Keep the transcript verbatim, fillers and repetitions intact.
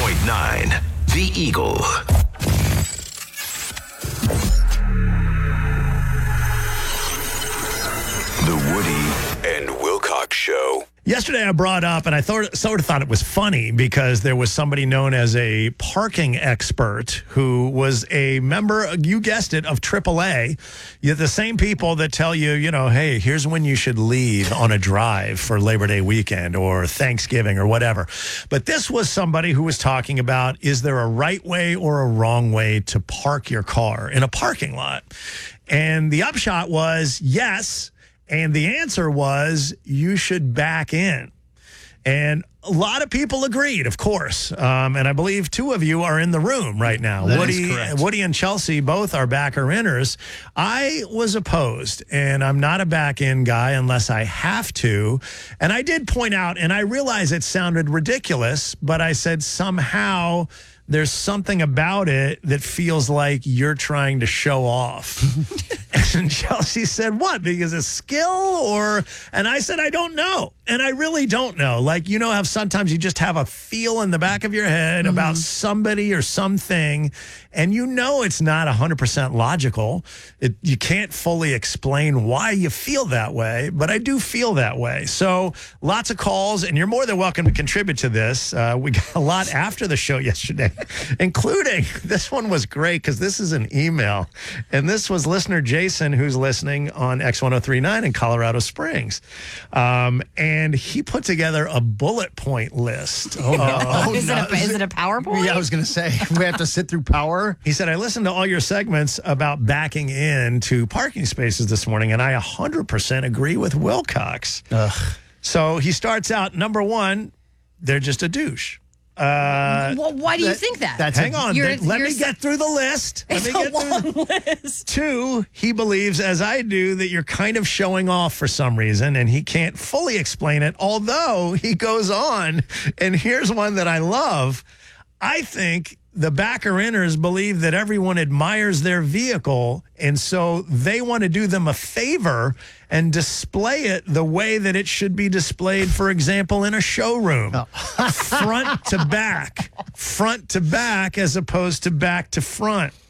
point nine, The Eagle. The Woody and Wilcox Show. Yesterday I brought up, and I thought, sort of thought it was funny because there was somebody known as a parking expert who was a member, you guessed it, of triple A. You're the same people that tell you, you know, hey, here's when you should leave on a drive for Labor Day weekend or Thanksgiving or whatever. But this was somebody who was talking about, is there a right way or a wrong way to park your car in a parking lot? And the upshot was yes. And the answer was you should back in. And a lot of people agreed, of course. Um, and I believe two of you are in the room right now. That Woody, is correct. Woody and Chelsea both are backer-inners. I was opposed, and I'm not a back-in guy unless I have to. And I did point out, and I realize it sounded ridiculous, but I said somehow there's something about it that feels like you're trying to show off. And Chelsea said, what? Because of skill or, and I said, I don't know. And I really don't know. Like, you know how sometimes you just have a feel in the back of your head mm-hmm. about somebody or something, and you know it's not one hundred percent logical. It, you can't fully explain why you feel that way, but I do feel that way. So lots of calls, and you're more than welcome to contribute to this. Uh, we got a lot after the show yesterday, including, this one was great because this is an email, and this was listener Jason, who's listening on X one oh three point nine in Colorado Springs. Um, and he put together a bullet point list. Oh, no. Oh, is, no. It a, is it a PowerPoint? Yeah, I was going to say, we have to sit through power. He said, I listened to all your segments about backing into parking spaces this morning, and I one hundred percent agree with Wilcox. Ugh. So he starts out, number one, they're just a douche. Uh, well, why do you that, think that? That's hang on. You're, let you're me get through the list. Let It's me get a long through the list. Two, he believes, as I do, that you're kind of showing off for some reason, and he can't fully explain it, although he goes on, and here's one that I love. I think the backer-inners believe that everyone admires their vehicle, and so they want to do them a favor and display it the way that it should be displayed, for example, in a showroom. Oh. Front to back. Front to back as opposed to back to front.